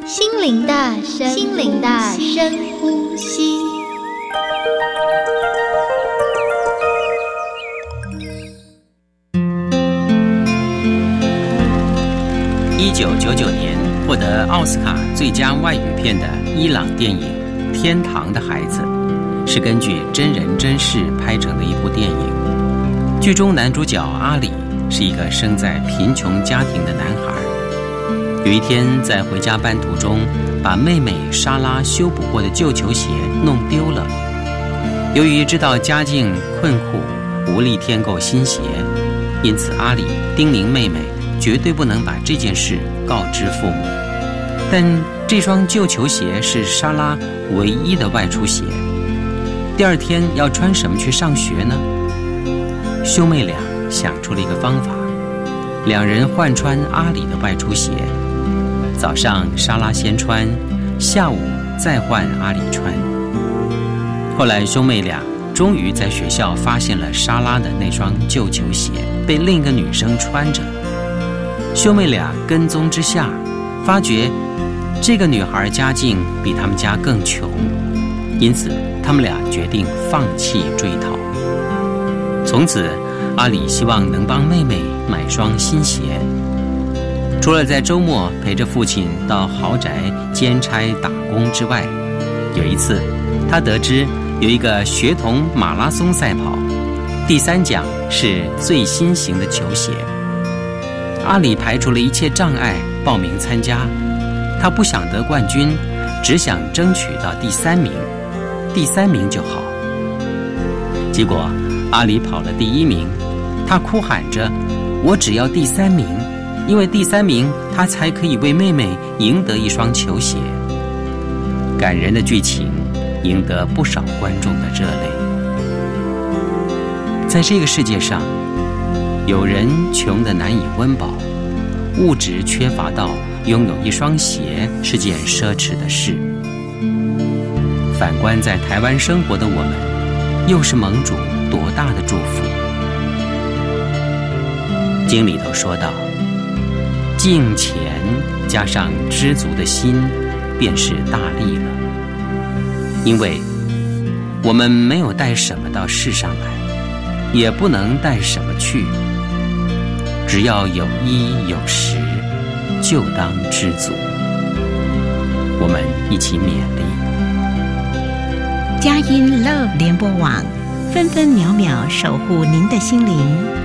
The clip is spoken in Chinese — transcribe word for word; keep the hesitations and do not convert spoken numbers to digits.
心灵的深心灵的深呼吸。 一九九九年获得奥斯卡最佳外语片的伊朗电影《天堂的孩子》，是根据真人真事拍成的一部电影。剧中男主角阿里是一个生在贫穷家庭的男孩，有一天在回家班途中，把妹妹莎拉修补过的旧球鞋弄丢了。由于知道家境困苦，无力添购新鞋，因此阿里叮咛妹妹绝对不能把这件事告知父母。但这双旧球鞋是莎拉唯一的外出鞋，第二天要穿什么去上学呢？兄妹俩想出了一个方法，两人换穿阿里的外出鞋，早上莎拉先穿，下午再换阿里穿。后来兄妹俩终于在学校发现了莎拉的那双旧球鞋被另一个女生穿着。兄妹俩跟踪之下，发觉这个女孩家境比他们家更穷，因此他们俩决定放弃追讨。从此阿里希望能帮妹妹买双新鞋，除了在周末陪着父亲到豪宅兼差打工之外，有一次他得知有一个学童马拉松赛跑，第三奖是最新型的球鞋。阿里排除了一切障碍报名参加，他不想得冠军，只想争取到第三名，第三名就好。结果阿里跑了第一名，他哭喊着：我只要第三名，因为第三名他才可以为妹妹赢得一双球鞋。感人的剧情赢得不少观众的热泪。在这个世界上，有人穷得难以温饱，物质缺乏到拥有一双鞋是件奢侈的事。反观在台湾生活的我们，又是盟主多大的祝福。经里头说到，敬钱加上知足的心，便是大利了。因为我们没有带什么到世上来，也不能带什么去，只要有衣有食，就当知足。我们一起勉励。 佳音 Love 联播网，分分秒秒守护您的心灵。